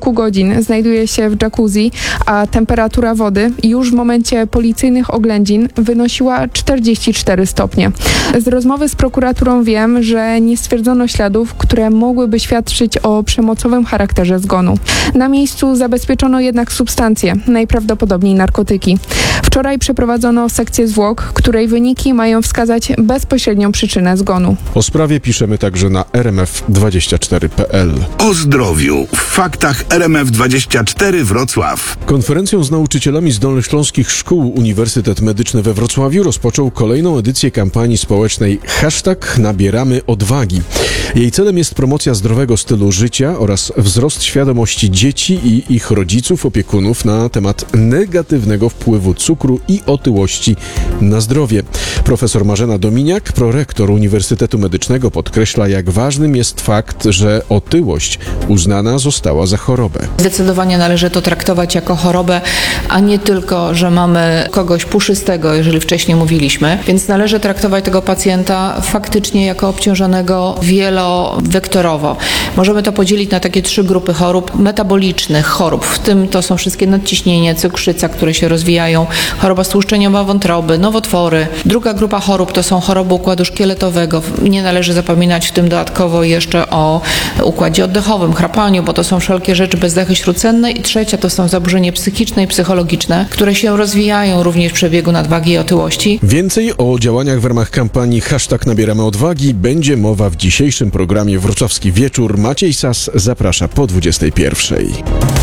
kilku godzin znajduje się w jacuzzi, a temperatura wody już w momencie policyjnych oględzin wynosiła 44 stopnie. Z rozmowy z prokuraturą wiem, że nie stwierdzono śladów, które mogłyby świadczyć o przemocowym charakterze zgonu. Na miejscu zabezpieczono jednak substancje, najprawdopodobniej narkotyki. Wczoraj przeprowadzono sekcję zwłok, której wyniki mają wskazać bezpośrednią przyczynę zgonu. O sprawie piszemy także na rmf24.pl. O zdrowiu w faktach RMF24 Wrocław. Konferencją z nauczycielami z dolnośląskich szkół Uniwersytet Medyczny we Wrocławiu rozpoczął kolejną edycję kampanii społecznej #Nabieramy odwagi. Jej celem jest promocja zdrowego stylu życia oraz wzrost świadomości dzieci i ich rodziców, opiekunów na temat negatywnego wpływu cukru i otyłości na zdrowie. Profesor Marzena Dominiak, prorektor Uniwersytetu Medycznego, podkreśla, jak ważnym jest fakt, że otyłość uznana została za chorobę. Zdecydowanie należy to traktować jako chorobę, a nie tylko, że mamy kogoś puszystego, jeżeli wcześniej mówiliśmy. Więc należy traktować tego pacjenta faktycznie jako obciążonego wielowektorowo. Możemy to podzielić na takie 3 grupy chorób metabolicznych chorób. W tym to są wszystkie nadciśnienie, cukrzyca, które się rozwijają, choroba stłuszczeniowa wątroby, nowotwory. Druga grupa chorób to są choroby układu szkieletowego. Nie należy zapominać w tym dodatkowo jeszcze o układzie oddechowym, chrapaniu, bo to są wszelkie rzeczy bezdechy śródcenne. I trzecia to są zaburzenia psychiczne i psychologiczne, które się rozwijają również w przebiegu nadwagi i otyłości. Więcej o działaniach w ramach kampanii #Nabieramy odwagi będzie mowa w dzisiejszym programie Wrocławski Wieczór. Maciej Sas zaprasza po 21:00.